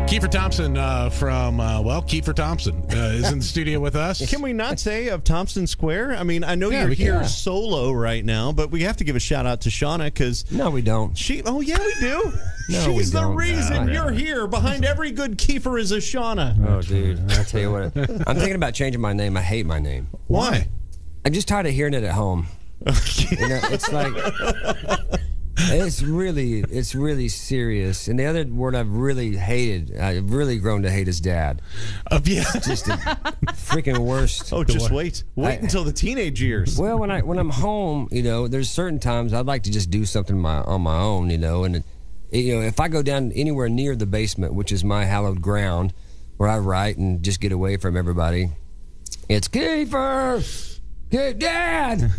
Kiefer Thompson from Kiefer Thompson is in the studio with us. Can we not say of Thompson Square? I mean, I know Yeah, you're we here can. solo right now, but we have to give a shout out to Shauna because No, we don't. oh yeah, we do. No, we She's the don't. reason No, you're here. Behind every good Kiefer is a Shauna. Oh, dude. I tell you what. I'm thinking about changing my name. I hate my name. Why? I'm just tired of hearing it at home. You know, it's like... It's really serious. And the other word I've really grown to hate is dad. Yeah. Just the freaking worst. Oh, just wait until the teenage years. Well, when I'm home, you know, there's certain times I'd like to just do something on my own, you know, and you know, if I go down anywhere near the basement, which is my hallowed ground, where I write and just get away from everybody, it's Kiefer. Dad!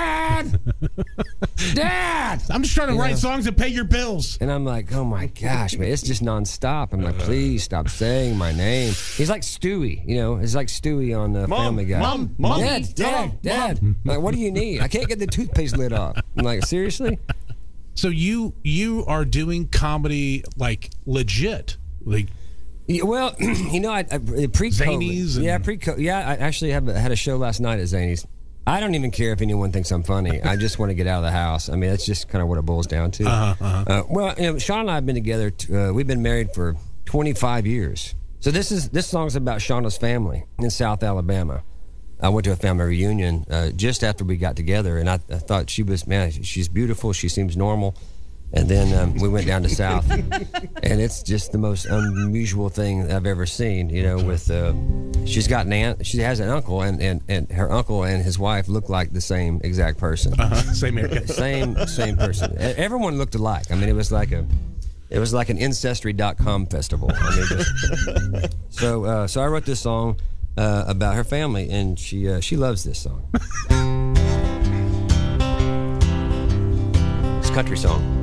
I'm just trying to write songs and pay your bills. And I'm like, oh my gosh, man, it's just nonstop. I'm like, please stop saying my name. He's like Stewie, you know, he's like Stewie on the Family Guy. Mom, Dad. Like, what do you need? I can't get the toothpaste lid off. I'm like, seriously? So you are doing comedy like legit, like. Yeah, well, you know, I pre-COVID. Zanies and- I actually had a show last night at Zanies. I don't even care if anyone thinks I'm funny. I just want to get out of the house. I mean, that's just kind of what it boils down to. Well, you know, Sean and I have been together. We've been married for 25 years. So this song's about Shauna's family in South Alabama. I went to a family reunion just after we got together, and I thought she's beautiful. She seems normal. And then we went down to South, and it's just the most unusual thing I've ever seen. You know, with she has an uncle, and her uncle and his wife look like the same exact person. Same area. Same person. Everyone looked alike. I mean, it was like an Ancestry.com festival. I mean, so I wrote this song about her family, and she loves this song. It's a country song.